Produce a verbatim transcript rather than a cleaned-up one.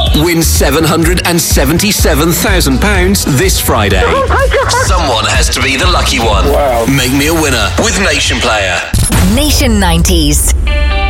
Win seven hundred seventy-seven thousand pounds this Friday. Oh my God. Someone has to be the lucky one. Wow. Make me a winner with Nation Player. Nation nineties.